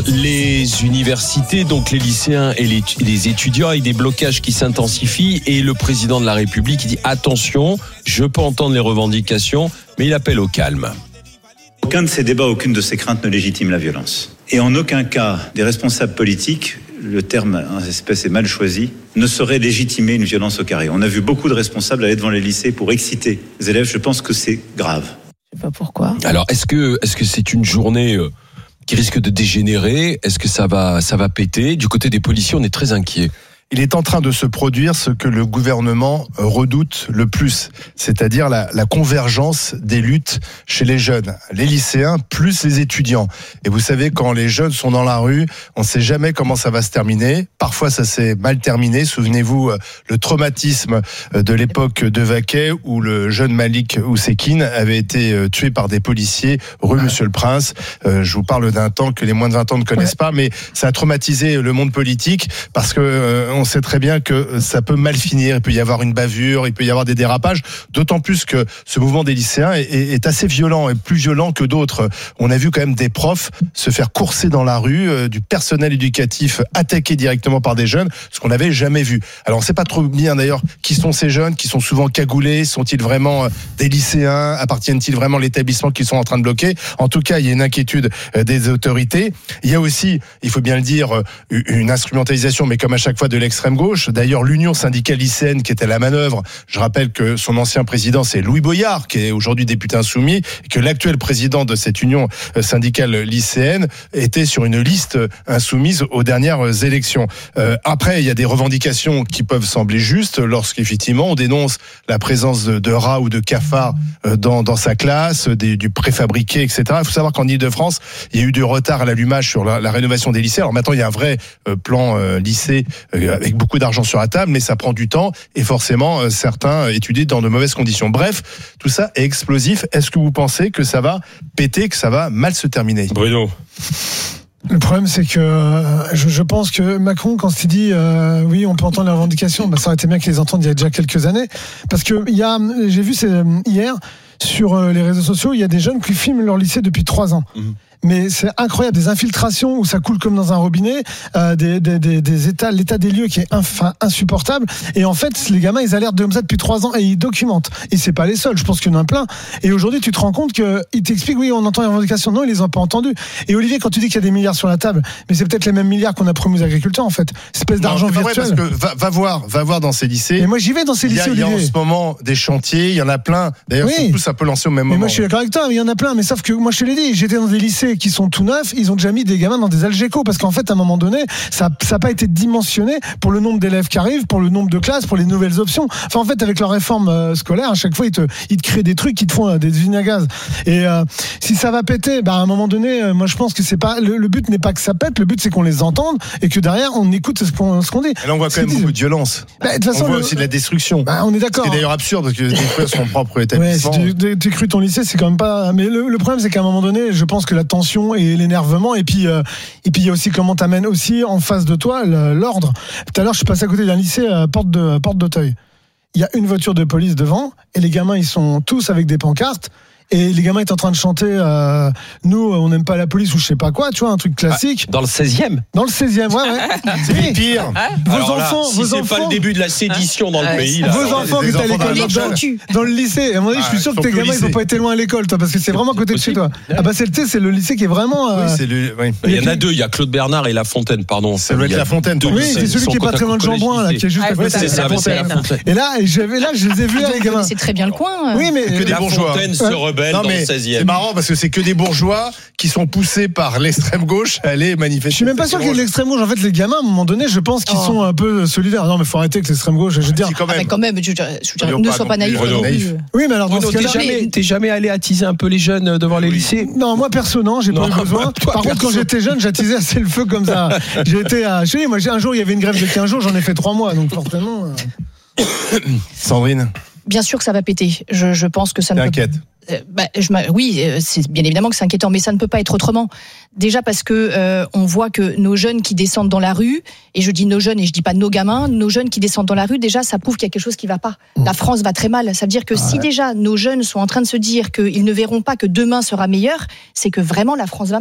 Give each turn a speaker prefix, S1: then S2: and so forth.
S1: Les universités, donc les lycéens et les étudiants, avec des blocages qui s'intensifient, et le président de la République dit attention, je peux entendre les revendications, mais il appelle au calme.
S2: Aucun de ces débats, aucune de ces craintes ne légitime la violence. Et en aucun cas, des responsables politiques, le terme en espèce est mal choisi, ne saurait légitimer une violence au carré. On a vu beaucoup de responsables aller devant les lycées pour exciter les élèves. Je pense que c'est grave.
S3: Je sais pas pourquoi.
S1: Alors, est-ce que c'est une journée qui risque de dégénérer? Est-ce que ça va péter? Du côté des policiers, on est très inquiets.
S4: Il est en train de se produire ce que le gouvernement redoute le plus, c'est-à-dire la convergence des luttes chez les jeunes, les lycéens plus les étudiants. Et vous savez, quand les jeunes sont dans la rue, on ne sait jamais comment ça va se terminer. Parfois, ça s'est mal terminé. Souvenez-vous, le traumatisme de l'époque de Vaquet, où le jeune Malik Oussekine avait été tué par des policiers rue Monsieur le Prince. Je vous parle d'un temps que les moins de 20 ans ne connaissent pas, mais ça a traumatisé le monde politique parce que on sait très bien que ça peut mal finir, il peut y avoir une bavure, il peut y avoir des dérapages, d'autant plus que ce mouvement des lycéens est assez violent, et plus violent que d'autres. On a vu quand même des profs se faire courser dans la rue, du personnel éducatif attaqué directement par des jeunes, ce qu'on n'avait jamais vu. Alors on ne sait pas trop bien d'ailleurs qui sont ces jeunes, qui sont souvent cagoulés, sont-ils vraiment des lycéens, appartiennent-ils vraiment à l'établissement qu'ils sont en train de bloquer? En tout cas, il y a une inquiétude des autorités. Il y a aussi, il faut bien le dire, une instrumentalisation, mais comme à chaque fois de l'extrême gauche. D'ailleurs, l'Union syndicale lycéenne qui était à la manœuvre, je rappelle que son ancien président, c'est Louis Boyard, qui est aujourd'hui député insoumis, et que l'actuel président de cette Union syndicale lycéenne était sur une liste insoumise aux dernières élections. Après, il y a des revendications qui peuvent sembler justes lorsqu'effectivement on dénonce la présence de rats ou de cafards dans sa classe, du préfabriqué, etc. Il faut savoir qu'en Ile-de-France, il y a eu du retard à l'allumage sur la rénovation des lycées. Alors maintenant, il y a un vrai plan lycée avec beaucoup d'argent sur la table, mais ça prend du temps et forcément certains étudient dans de mauvaises conditions. Bref, tout ça est explosif. Est-ce que vous pensez que ça va péter, que ça va mal se terminer?
S1: Bruno?
S5: Le problème, c'est que je pense que Macron, quand il dit oui, on peut entendre les revendications, ça aurait été bien qu'ils les entendent il y a déjà quelques années, parce que j'ai vu hier sur les réseaux sociaux, il y a des jeunes qui filment leur lycée depuis 3 ans. Mais c'est incroyable, des infiltrations où ça coule comme dans un robinet, l'état des lieux qui est insupportable. Et en fait, les gamins, ils alertent comme ça depuis 3 ans et ils documentent. Et c'est pas les seuls, je pense qu'il y en a plein. Et aujourd'hui, tu te rends compte qu'ils t'expliquent, oui, on entend les revendications. Non, ils les ont pas entendues. Et Olivier, quand tu dis qu'il y a des milliards sur la table, mais c'est peut-être les mêmes milliards qu'on a promis aux agriculteurs, en fait. Espèce d'argent virtuel.
S4: Vrai, parce que va voir dans ces lycées.
S5: Et moi, j'y vais dans ces lycées, Olivier.
S4: Il y a en ce moment des chantiers, il y en a plein. D'ailleurs, surtout, ça peut lancer au même moment.
S5: Moi, je suis d'accord avec toi, il y en a plein. Mais sauf que moi, je te l'ai dit, j'étais dans des lycées qui sont tout neufs, ils ont déjà mis des gamins dans des algécos parce qu'en fait à un moment donné ça n'a pas été dimensionné pour le nombre d'élèves qui arrivent, pour le nombre de classes, pour les nouvelles options. Enfin en fait avec leur réforme scolaire à chaque fois ils te créent des trucs qui te font des usines à gaz. Et si ça va péter, à un moment donné moi je pense que c'est pas le but n'est pas que ça pète, le but c'est qu'on les entende et que derrière on écoute ce qu'on dit.
S4: Et là on voit quand même beaucoup de violence.
S5: De toute façon,
S4: on voit aussi de la destruction.
S5: On est d'accord.
S4: C'est d'ailleurs absurde parce que détruire son propre établissement.
S5: Ouais, si tu cru ton lycée, c'est quand même pas. Mais le problème, c'est qu'à un moment donné, je pense que la tension et l'énervement, et puis il y a aussi comment t'amènes aussi en face de toi l'ordre. Tout à l'heure, je suis passé à côté d'un lycée porte d'Auteuil. Il y a une voiture de police devant et les gamins, ils sont tous avec des pancartes. Et les gamins étaient en train de chanter nous on n'aime pas la police ou je sais pas quoi, tu vois, un truc classique.
S1: Dans le 16e.
S5: Dans le 16e, ouais.
S4: C'est pire.
S1: Vos enfants, si c'est pas le début de la sédition dans le pays, là.
S5: Vos enfants qui étaient à l'école dans le lycée. Et à un moment donné, je suis sûr que tes gamins ils ont pas été loin à l'école, toi, parce que c'est vraiment à côté de chez toi. c'est le lycée qui est vraiment.
S1: Il y en a 2, il y a Claude Bernard et La Fontaine, pardon.
S4: Ça doit être La Fontaine.
S5: Oui, c'est celui qui est pas très loin de Jean-Bouin, là, qui est juste à côté.
S1: C'est ça, c'est La Fontaine.
S5: Et là, je les ai vus les gamins.
S3: C'est très bien le coin.
S5: Oui, mais
S4: que des bourgeois.
S1: La Fontaine se rebelle dans le 16e.
S4: C'est marrant parce que c'est que des bourgeois qui sont poussés par l'extrême gauche à aller manifester.
S5: Je suis même pas sûr qu'il y ait de l'extrême gauche. En fait, les gamins, à un moment donné, je pense qu'ils sont un peu solidaires. Non, mais faut arrêter avec l'extrême gauche. Je veux dire,
S3: quand même, ne sois pas naïf.
S5: Oui, mais alors dans ce cas-là,
S1: t'es jamais allé attiser un peu les jeunes devant les lycées?
S5: Non, moi perso, non, j'ai pas eu besoin. Par contre, quand j'étais jeune, j'attisais assez le feu comme ça. Moi, un jour, il y avait une grève de 15 jours, j'en ai fait 3 mois, donc forcément.
S4: Sandrine.
S3: Bien sûr que ça va péter. Je pense que ça ne.
S4: T'inquiète.
S3: Oui, c'est bien évidemment que c'est inquiétant, mais ça ne peut pas être autrement. Déjà parce que on voit que nos jeunes qui descendent dans la rue, et je dis nos jeunes et je dis pas nos gamins, nos jeunes qui descendent dans la rue, déjà ça prouve qu'il y a quelque chose qui va pas. La France va très mal. Ça veut dire que si déjà nos jeunes sont en train de se dire qu'ils ne verront pas que demain sera meilleur, c'est que vraiment la France va mal.